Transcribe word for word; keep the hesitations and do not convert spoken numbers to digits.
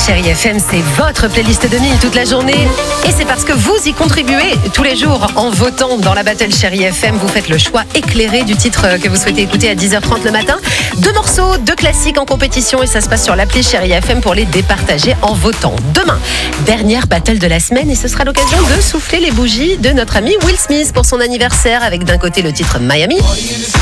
Chérie F M, c'est votre playlist de mille toute la journée. Et c'est parce que vous y contribuez tous les jours en votant dans la Battle Chérie F M. Vous faites le choix éclairé du titre que vous souhaitez écouter à dix heures trente le matin. Deux morceaux, deux classiques en compétition et ça se passe sur l'appli Chérie F M pour les départager en votant. Demain, dernière battle de la semaine et ce sera l'occasion de souffler les bougies de notre ami Will Smith pour son anniversaire avec d'un côté le titre Miami.